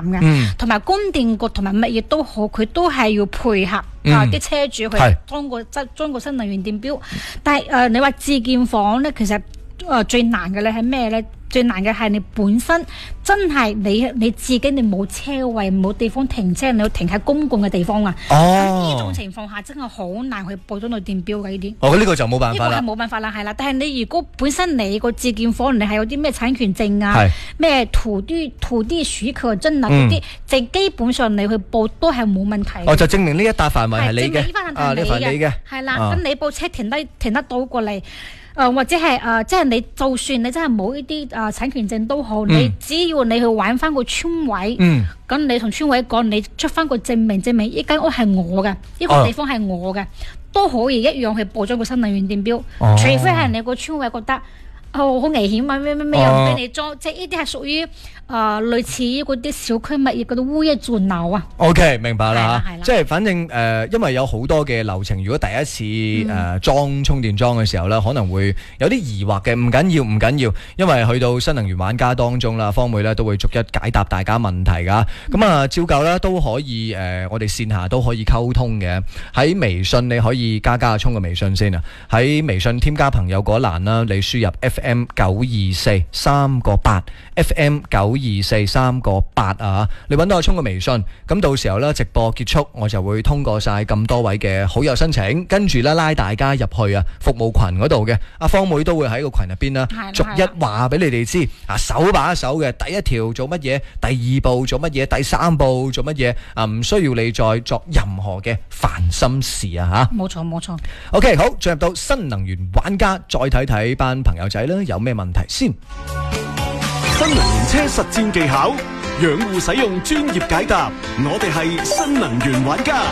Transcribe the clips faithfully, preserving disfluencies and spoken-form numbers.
嘅，同埋供電局同埋乜嘢都好，佢都係要配合啊啲車主去裝個即裝個新能源電錶。但係誒、呃，你話自建房咧，其實誒、呃、最難嘅咧係咩咧？最難嘅係你本身真係你你自己你冇車位冇地方停車，你要停喺公共嘅地方啊！哦，呢種情況下真係好難去報咗個電錶嘅呢啲。 哦，呢、這個就冇辦法啦。 呢個係冇辦法啦，係啦。但係你如果本身你個自建房你係有啲咩產權證啊，咩土地土地許可證啊嗰啲，就、嗯、基本上你去報都係冇問題。 哦，就證明呢一笪範圍係你嘅， 啊，呢塊你嘅， 係啦。咁、啊、你部車停得停得到過嚟。誒、呃、或者係誒、呃，即係你就算你真係冇呢啲誒產權證都好，嗯、你只要你去揾翻個村委，咁、嗯、你同村委講，你出翻個證明，證明呢間屋係我嘅，呢、呢個地方係我嘅、哦，都可以一樣去報咗個新能源電錶、哦。除非係你個村委覺得哦好危險啊，咩咩咩又唔俾你裝，即係呢啲係屬於。誒、呃、類似嗰啲小區物業嗰啲污一轉流啊 ，OK 明白啦嚇，即係反正誒、呃，因為有好多嘅流程，如果第一次誒、嗯呃、裝充電樁嘅時候咧，可能會有啲疑惑嘅，唔緊要唔緊要，因為去到新能源玩家當中啦，方妹咧都會逐一解答大家問題噶，咁、嗯、啊照舊咧都可以誒、呃，我哋線下都可以溝通嘅，喺微信你可以加加阿聰嘅微信先啊，喺微信添加朋友嗰欄啦，你輸入 F M 九二四三個八 F M 九二四三個八啊！你揾到阿聰嘅微信，咁到時候呢，直播結束，我就會通過晒咁多位嘅好友申請，跟住呢，拉大家入去啊服務群嗰度嘅，阿方妹都會喺個群入邊啦，逐一話俾你哋知啊，手把手嘅第一條做乜嘢，第二步做乜嘢，第三步做乜嘢啊，唔需要你再作任何嘅煩心事啊吓！ 冇錯冇錯。 OK， 好，進入到新能源玩家，再睇睇班朋友仔啦，有咩問題先？ 新能源車實戰技巧，養護使用專業解答。我哋係新能源玩家。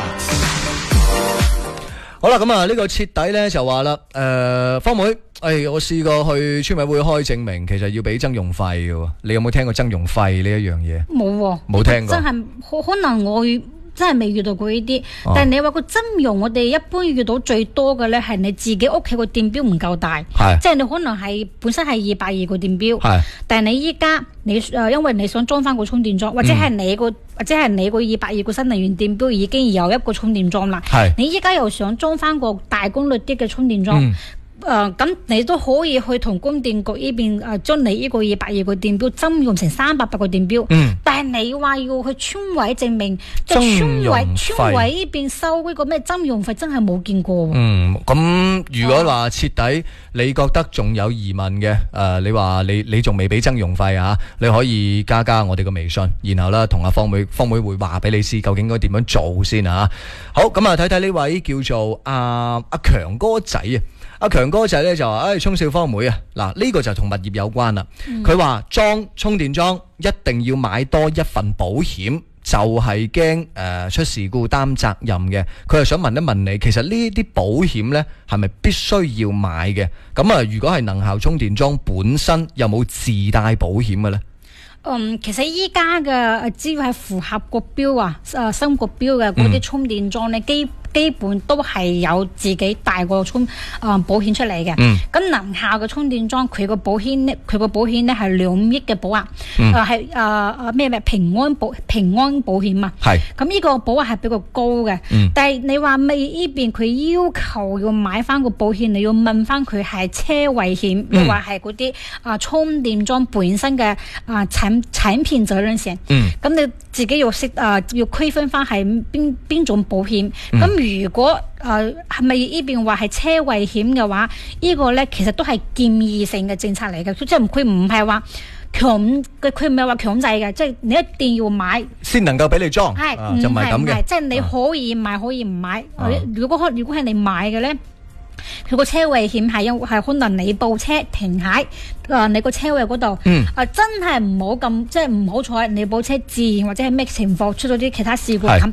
好啦，咁啊呢個徹底咧就話啦，誒、呃，方妹，誒、哎，我試過去村委會開證明，其實要俾增用費嘅，你有冇聽過增用費呢一樣嘢？ 冇，冇聽過， 真係可能我真係未遇到過呢啲，但係你話個增用，我哋一般遇到最多嘅咧係你自己屋企個電錶唔夠大，即係你可能係本身係二百二個電錶，但係你依家你誒、呃，因為你想裝翻個充電樁，或者係你個、嗯、或者係你個二百二個新能源電錶已經有一個充電樁啦，你依家又想裝翻個大功率啲嘅充電樁。嗯誒、呃，咁你都可以去同供電局呢邊誒，將你呢個二百二個電錶增用成三百八個電錶。嗯。但係你話要去村委證明，即係村委村委呢邊收呢個咩增用費，真係冇見過。嗯， 咁如果話徹底，你覺得仲有疑問嘅，誒、呃，你話你你仲未俾增用費啊？你可以加加我哋個微信，然後咧同阿方妹方妹會話俾你知，究竟應該點樣做先啊？好，咁啊睇睇呢位叫做阿阿強哥仔啊。阿強哥仔咧就話，誒、哎，聰少方妹啊，嗱、這、呢個就同物業有關啦。佢話裝充電樁一定要買多一份保險，就係驚誒出事故擔責任嘅。佢係想問一問你，其實呢啲保險呢係咪必須要買嘅？咁啊，如果係能效充電樁本身有冇自帶保險嘅呢？ 嗯，其實依家嘅只要係符合國標啊，誒新國標嘅嗰啲充電樁呢，基、嗯基本都係有自己帶個充誒、呃、保險出嚟嘅。咁、嗯、能效嘅充電樁，佢個保險咧，佢個保險咧係兩億嘅保額，誒係誒誒咩咩平安保平安保險啊。係。咁呢個保額係比較高嘅、嗯。但係你話未呢邊佢要求要買翻個保險，你要問翻佢係車位險，又或係嗰啲啊充電樁本身嘅啊產產品責任險。嗯。咁你自己要識誒、呃、要區分翻係邊邊種保險。咁、嗯如果誒係咪呢邊話係車位險嘅話，呢、這個咧其實都係建議性嘅政策嚟嘅，即係佢唔係話強嘅，佢唔係話強制嘅，即係你一定要買先能夠俾你裝，係、啊、就唔係咁嘅，即係你可以買、啊、可以唔買。啊、如果如果係你買嘅咧，佢個車位險係因係可能你部車停喺誒、呃、你個車位嗰度，誒、嗯呃、真係唔好咁，即係唔好彩你部車自燃或者係咩情況出咗啲其他事故咁。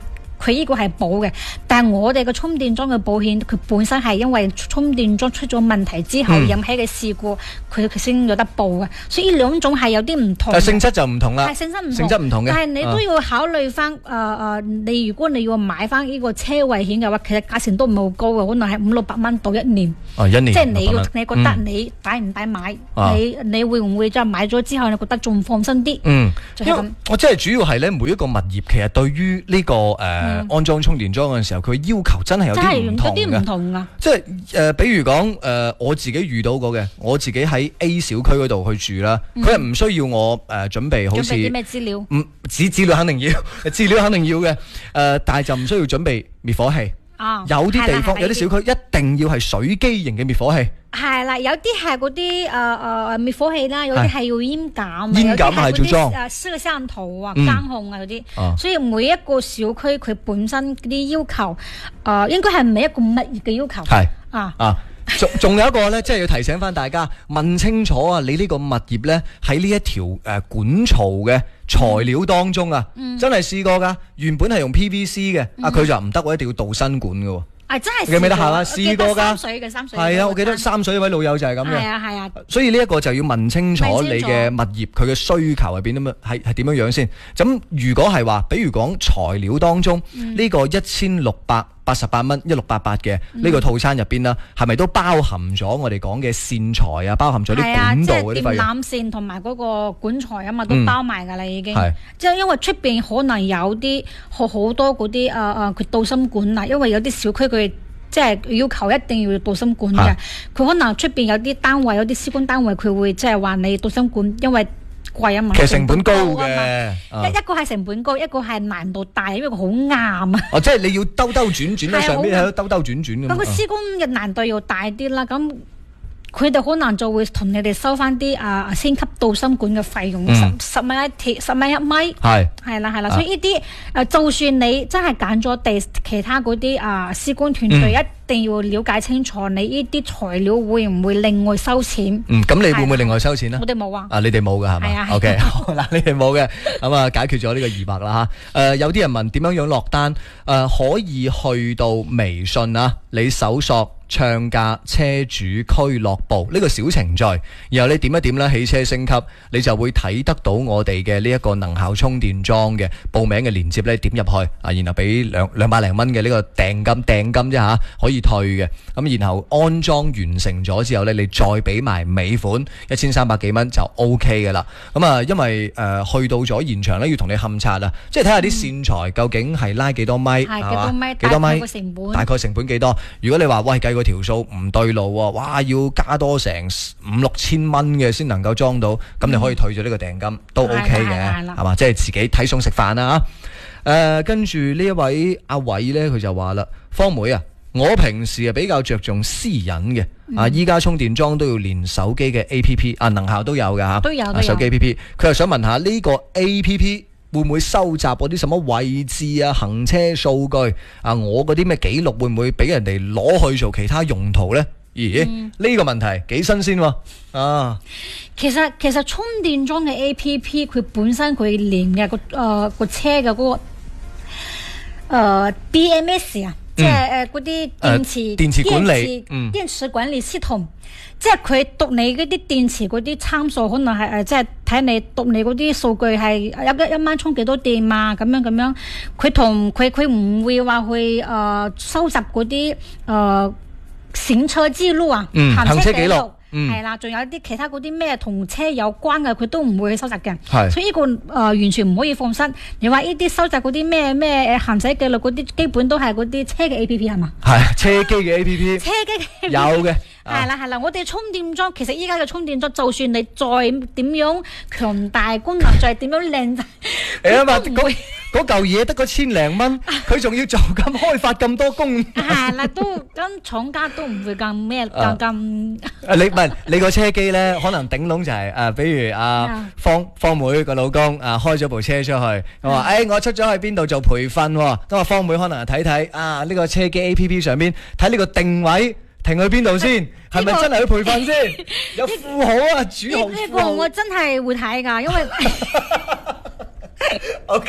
佢呢個係保嘅。但係我哋嘅充電樁嘅保險，佢本身係因為充電樁出咗問題之後引起嘅事故，佢佢先有得報嘅。所以呢兩種係有啲唔同。 但性質就唔同啦。 係性質唔同。 性質唔同嘅。 但係你都要考慮翻誒誒，你如果你要買翻呢個車位險嘅話，其實價錢都唔係好高嘅，可能係五六百蚊到一年。 哦，一年。 即係你要你覺得你抵唔抵買？你你會唔會即係買咗之後你覺得仲放心啲？ 嗯， 就係咁。 我即係主要係咧，每一個物業其實對於呢個誒安裝充電樁嘅時候，佢要求真係有啲唔同嘅。有啲唔同啊！即係誒，比如講誒，我自己遇到過嘅，我自己喺 A 小區嗰度去住啦，佢係唔需要我誒準備好似準備啲咩資料？ 唔，資資料肯定要，資料肯定要嘅。誒，但係就唔需要準備滅火器。 啊， 有啲地方有啲小區一定要係水機型嘅滅火器。 係啦，有啲係嗰啲誒誒滅火器啦，有啲係要煙感， 煙感係最裝誒攝像頭啊、監控啊嗰啲。所以每一個小區佢本身啲要求，誒應該係每一個物業嘅要求。 係啊啊。 仲仲有一個咧，即係要提醒翻大家，問清楚啊！你呢個物業咧喺呢一條誒管槽嘅材料當中啊，嗯、真係試過噶。原本係用 P V C 嘅，嗯、啊佢就唔得，我一定要鍍鋅管嘅。 啊，真係記唔記得下啦？試過噶。 三水嘅三水。係啊，我記得三水位老友就係咁嘅。 係啊係啊。 所以呢一個就要問清楚你嘅物業佢嘅需求係點樣，係係點樣樣先。咁如果係話，比如講材料當中呢、嗯、個一千六百八十八蚊一六八八嘅呢個套餐入邊啦，係咪、嗯、都包含咗我哋講嘅線材啊？包含咗啲管道嗰啲費用？係啊，即係電纜線同埋嗰個管材啊嘛，都包埋㗎啦已經。係、嗯。即係因為出邊可能有啲好好多嗰啲誒誒佢鍍鋅管啊，因為有啲小區佢即係要求一定要鍍鋅管嘅，佢、啊、可能出邊有啲單位有啲施工單位佢會即係話你鍍鋅管，因為貴啊嘛， 其實成本高嘅， 一一個係成本高，一個係難度大，因為佢好硬啊。 哦，即係你要兜兜轉轉喺上邊喺度兜兜轉轉咁。 咁個施工嘅難度要大啲啦，咁佢哋可能就會同你哋收翻啲啊升級鍍鋅管嘅費用，十十蚊一鐵，十蚊一米。係係啦係啦，所以呢啲誒，就算你真係揀咗地其他嗰啲啊施工團隊一。一定要了解清楚，你呢啲材料會唔會另外收錢？ 嗯，咁你會唔會另外收錢呢？ 我哋冇啊。 啊，你哋冇㗎係咪？係啊。O K，嗱，你哋冇嘅，咁啊解決咗呢個疑惑啦嚇。誒、呃，有啲人問點樣樣落單？誒、呃，可以去到微信啊，你搜索唱價車主俱樂部呢個小程序，然後你點一點咧汽車升級，你就會睇得到我哋嘅呢一個能效充電樁嘅報名嘅鏈接咧，點入去啊，然後俾兩兩百零蚊嘅呢個訂金訂金啫嚇，可以退嘅。咁然後安裝完成咗之後咧，你再俾埋尾款一千三百幾蚊就 O K 嘅啦。咁啊，因為誒、呃、去到咗現場咧，要同你勘察啊，即係睇下啲線材究竟係拉幾多米，係幾多米， 幾多米， 大概成本， 大概成本幾多？如果你話喂計個條數唔對路喎，哇要加多成五六千蚊嘅先能夠裝到，咁、嗯、你可以退咗呢個訂金都 O K 嘅，係嘛？即係自己睇餸食飯啦嚇。誒，跟住呢一位阿偉咧，佢就話啦，方妹啊，我平時啊比較着重私隱嘅，嗯、啊依家充電樁都要連手機嘅 A P P， 啊能效都有㗎嚇， 都有，都有、啊、 手機 A P P。佢又想問下呢個 A P P 會唔會收集嗰啲什麼位置啊、行車數據啊？我嗰啲咩記錄會唔會俾人哋攞去做其他用途呢？咦？呢、嗯、個問題幾新鮮喎啊！ 其實其實充電樁嘅 A P P 佢本身佢連嘅個誒個車嘅嗰、嗰個。誒、呃、B M S 啊，即係誒嗰啲電池、呃、電池管理、電池、嗯、電池管理系統，即係佢讀你嗰啲電池嗰啲參數，可能係誒即係睇你讀你嗰啲數據係一一一晚充幾多電啊，咁樣咁樣，佢同佢佢唔會話去誒、呃、收集嗰啲誒行車記錄啊， 嗯、行車記錄。 係啦，仲有啲其他嗰啲咩同車有關嘅，佢都唔會去收集嘅。係，所以呢、這個誒、呃、完全唔可以放心。你話呢啲收集嗰啲咩咩誒行駛記錄嗰啲，基本都係嗰啲車嘅 A P P 係嘛？係車機嘅 A P P。 車機嘅 A P P 有嘅。 係啦係啦，我哋充電樁其實依家嘅充電樁，就算你再點樣強大功能，再點樣靚仔， 誒啊嘛，嗰嗰嚿嘢得個千零蚊，佢仲要做咁開發咁多功能。 係啦，都咁廠家都唔會咁咩咁咁。 誒你唔係你個車機咧，可能頂籠就係誒，比如阿方方妹個老公啊，開咗部車出去，佢話誒我出咗去邊度做培訓，咁啊方妹可能睇睇啊呢個車機 A P P 上邊睇呢個定位。停去邊度先？係咪真係去培訓先？有富豪啊，主豪。呢個我真係會睇㗎，因為。O K。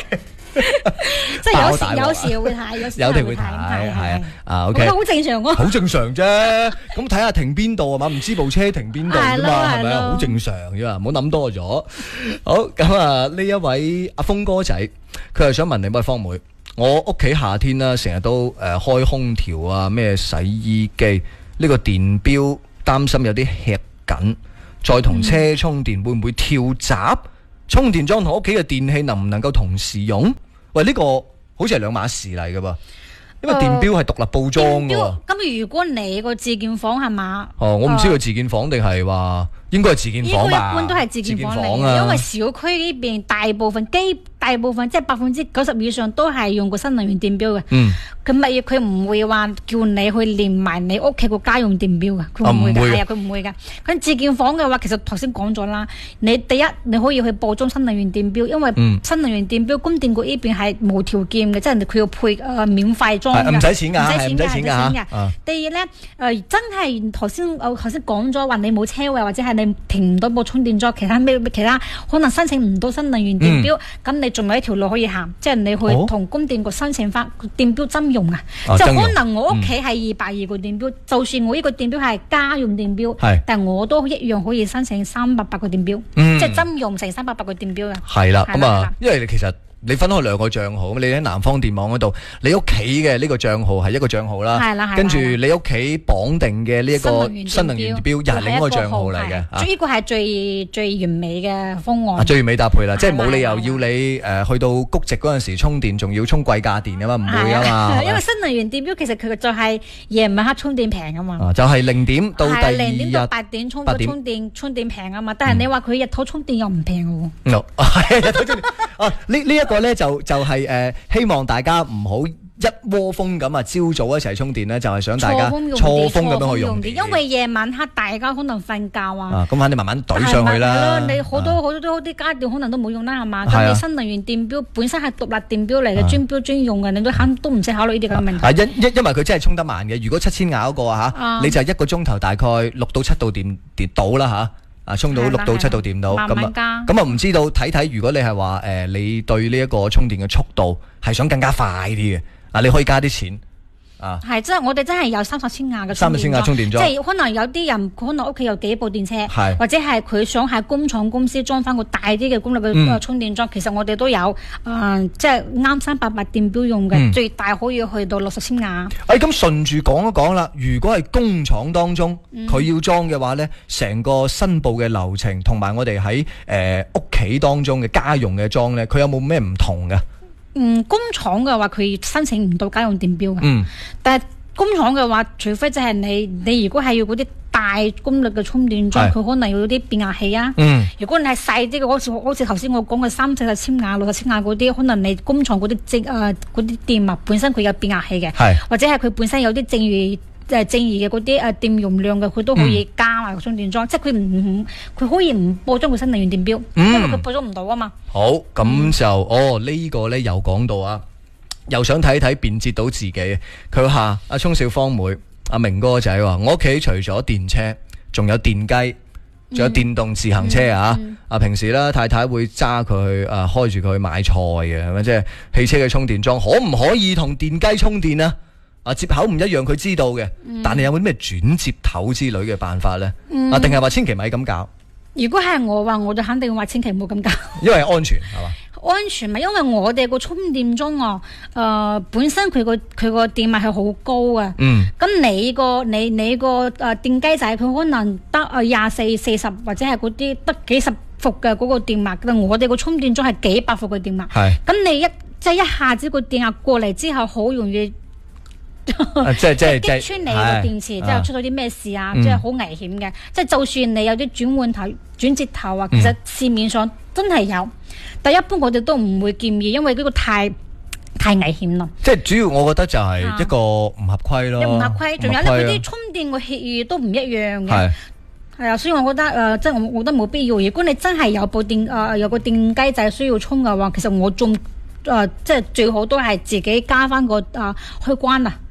即係有時有時會睇，有時有時會睇，係啊，啊 OK， 好正常喎， 好正常啫。咁睇下停邊度啊嘛，唔知部車停邊度啫嘛，係咪啊？好正常啫嘛，唔好諗多咗。好咁啊，呢一位阿峰哥仔，佢係想問你乜方妹？我屋企夏天啦，成日都誒開空調啊，咩洗衣機，呢個電錶擔心有啲吃緊，再同車充電會唔會跳閘？充電樁同屋企嘅電器能唔能夠同時用？喂，呢個好似係兩碼事嚟㗎噃。因為電錶係獨立報裝㗎喎。 咁如果你個自建房係嘛？ 哦，我唔知佢自建房定係話應該係自建房吧。 一般都係自建房嚟嘅，因為小區呢邊大部分基大部分即係百分之九十以上都係用個新能源電錶嘅。嗯。佢咪佢唔會話叫你去連埋你屋企個家用電錶㗎，佢唔會㗎，係啊，佢唔會㗎。咁自建房嘅話，其實頭先講咗啦，你第一你可以去報裝新能源電錶，因為新能源電錶供電局呢邊係無條件嘅，即係佢要配誒免費裝㗎， 唔使錢㗎， 唔使錢㗎，唔使錢㗎。 啊、 第二咧誒、呃，真係頭先我頭先講咗話，你冇車位或者係你停唔到部充電樁，其他咩其他可能申請唔到新能源電錶，咁、嗯、你仲有一條路可以行，即係你去同供電局申請翻電錶針用啊。就可能我屋企係二百二個電錶，嗯、就算我呢個電錶係家用電錶，但我都一樣可以申請三百八個電錶，嗯、即係針用成三百八個電錶嘅。係啦，咁啊，因為你其實。你分開兩個帳號，你喺南方電網嗰度，你屋企嘅呢個帳號係一個帳號啦，係啦，跟住你屋企綁定嘅呢一個新能源電錶又係另一個帳號嚟嘅。 呢個係最最完美嘅方案。 最完美搭配啦，即係冇理由要你誒去到谷值嗰陣時充電，仲要充貴價電噶嘛，唔會啊嘛。 因為新能源電錶其實佢就係夜晚黑充電平啊嘛。 就係零點到第二日零點到八點充充電充電平啊嘛，但係你話佢日頭充電又唔平喎。 係日頭充電啊！呢呢一個咧就就係誒希望大家唔好一窩蜂咁啊，朝早一齊充電咧，就係想大家錯峰咁樣去用電， 因為夜晚黑大家可能瞓覺啊。 咁肯定慢慢懟上去啦。 你好多好多啲家電可能都冇用啦，係嘛？咁你新能源電錶本身係獨立電錶嚟嘅，專錶專用嘅，你都肯都唔使考慮呢啲咁嘅問題。 因因因為佢真係充得慢嘅，如果七千瓦嗰個啊嚇，你就係一個鐘頭大概六到七度電電到啦嚇。啊，充到六到七度電到，咁啊，咁啊唔知道睇睇，如果你係話誒，你對呢一個充電嘅速度係想更加快啲嘅，啊，你可以加啲錢。啊， 係，即係我哋真係有三十千瓦嘅三十千瓦充電樁， 即係可能有啲人可能屋企有幾部電車，或者係佢想喺工廠公司裝翻個大啲嘅功率嘅充電樁，嗯、其實我哋都有，誒、呃，即係啱三百八電錶用嘅，嗯、最大可以去到六十千瓦。 誒，咁順住講一講啦，如果係工廠當中佢、嗯、要裝嘅話咧，成個申報嘅流程同埋我哋喺誒屋企當中嘅家用嘅裝咧，佢有冇咩唔同嘅？ 嗯，工廠嘅話佢申請唔到家用電錶嘅，嗯、但係工廠嘅話，除非就係你你如果係要嗰啲大功率嘅充電樁，佢可能要啲變壓器啊。嗯、如果你係細啲嘅，好似好似頭先我講嘅三四十千瓦、六十千瓦嗰啲，可能你工廠嗰啲正誒嗰啲電物本身佢有變壓器嘅，是或者係佢本身有啲正如。即係正義嘅嗰啲誒電容量嘅，佢都可以加埋個充電樁，嗯、即係佢唔佢可以唔播裝個新能源電錶，嗯、因為佢播裝唔到啊嘛。 好，咁就、嗯、哦、這個、呢個咧又講到啊，又想睇睇便捷到自己。佢話阿聰小芳妹、阿明哥仔話：我屋企除咗電車，仲有電雞，仲有電動自行車啊！嗯嗯、啊，平時咧太太會揸佢去誒、啊、開住佢去買菜嘅，咁即係汽車嘅充電樁，可唔可以同電雞充電啊？啊，接口唔一樣，佢知道嘅，嗯、但係有冇啲咩轉接頭之類嘅辦法咧？嗯、啊，定係話千祈咪咁搞？ 如果係我話，我就肯定話千祈唔好咁搞， 因為安全係嘛？ 安全咪因為我哋個充電樁啊，誒、呃、本身佢個佢個電壓係好高啊。嗯。咁你個你你個誒電雞仔佢可能得誒廿四四十或者係嗰啲得幾十伏嘅嗰個電壓，但我哋個充電樁係幾百伏嘅電壓。係是。咁你一即係一下子個電壓過嚟之後，好容易。 啊、即係即係擊穿你個電池，即係出咗啲咩事啊！即係好危險嘅。即係就算你有啲轉換頭、轉接頭啊，其實市面上真係有，但一般我哋都唔會建議，因為呢個太太危險啦。即係主要，我覺得就係一個唔合規咯。唔合規，仲有咧，嗰啲充電個協議都唔一樣嘅。係係啊，所以我覺得誒、呃，即係我我覺得冇必要。如果你真係有部電誒、呃、有個電雞仔需要充嘅話，其實我仲誒、呃、即係最好都係自己加翻個誒、呃、開關啊。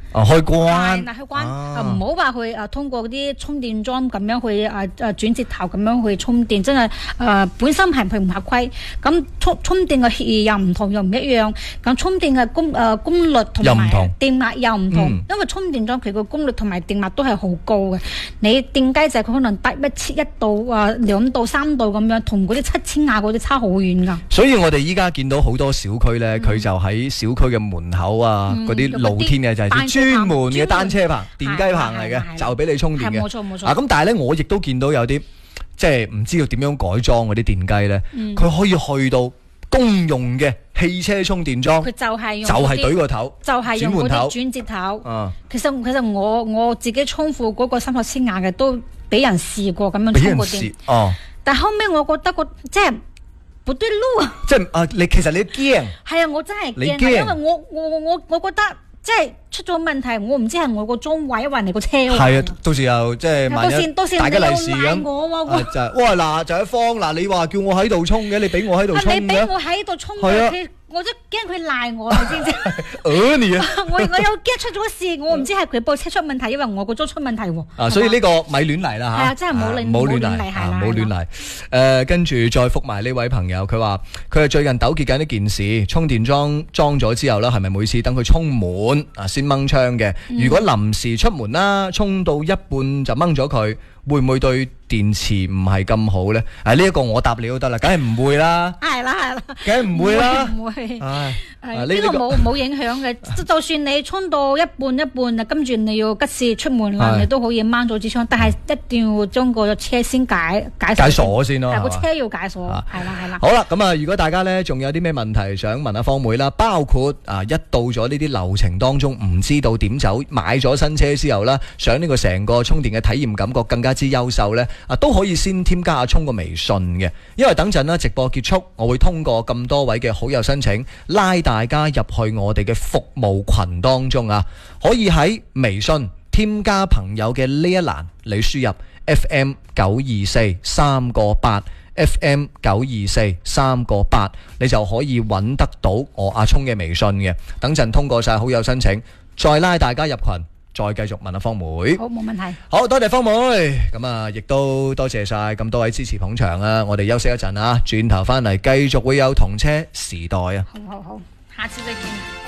啊，開關， 嗱開關，唔好話去誒通過啲充電樁咁樣去誒誒轉接頭咁樣去充電，真係誒、呃、本身係佢唔合規。咁充充電嘅協議又唔同又唔一樣，咁充電嘅功誒、呃、功率同埋電壓又唔同，嗯、因為充電樁佢個功率同埋電壓都係好高嘅。你電雞仔佢可能得一千一度啊兩度三度咁樣，同嗰啲七千瓦嗰啲差好遠㗎。 所以我哋依家見到好多小區咧，佢、嗯、就喺小區嘅門口啊，嗰啲、嗯、露天嘅就係專門嘅單車棚、電雞棚嚟嘅，就俾你充電嘅。 冇錯冇錯。 啊，咁但係咧，我亦都見到有啲即係唔知道點樣改裝嗰啲電雞咧，佢、嗯、可以去到公用嘅汽車充電樁， 佢就係用就係懟個頭， 就係用嗰啲轉接頭。 啊， 其實其實我我自己充付嗰個三十千瓦嘅都俾人試過咁樣充過電。 哦， 但後尾我覺得個即係唔對路啊！ 即係啊，你其實你驚係啊，我真係驚，因為我我我我我覺得。即係出咗問題，我唔知係我個鐘位還係你個車位。係啊，到時又即係萬一大家利是咁。就係哇嗱，就一方嗱，你話叫我喺度充嘅，你俾我喺度充嘅。 你俾我喺度充嘅，我都驚佢賴我，你知唔知？ 呃你啊！ 我我又驚出咗事，我唔知係佢部車出問題，因為我個鐘出問題喎。 啊，所以呢個咪亂嚟啦嚇。 係啊，真係冇亂冇亂嚟係啦。 冇亂嚟。誒，跟住再覆埋呢位朋友，佢話佢係最近糾結緊一件事，充電樁裝咗之後咧，係咪每次等佢充滿啊先掹槍嘅？如果臨時出門啦，充到一半就掹咗佢，會唔會對電池唔係咁好咧？誒呢一個我答你都得啦，梗係唔會啦。 係啦係啦， 梗係唔會啦。 唔會。 唉， 呢個冇冇影響嘅，就算你充到一半一半啊，跟住你要急事出門啦，你都可以掹咗支槍，但係一定要將個車先解解解鎖先咯。 係個車要解鎖，係啦係啦。 好啦，咁啊，如果大家咧仲有啲咩問題想問阿方妹啦，包括啊一到咗呢啲流程當中唔知道點走，買咗新車之後啦，想呢個成個充電嘅體驗感覺更加之優秀咧，啊都可以先添加阿聰個微信嘅，因為等陣啦直播結束，我會通過咁多位嘅好友申請，拉大家入去我哋嘅服務群當中啊，可以喺微信添加朋友嘅呢一欄，你輸入 F M 九二四三個八 F M 九二四三個八，你就可以揾得到我阿聰嘅微信嘅。等陣通過晒好友申請，再拉大家入群。再繼續問下方妹， 好冇問題， 好多謝方妹，咁啊，亦都多謝晒咁多位支持捧場啊！我哋休息一陣啊，轉頭翻嚟繼續會有同車時代啊！ 好好好，下次再見。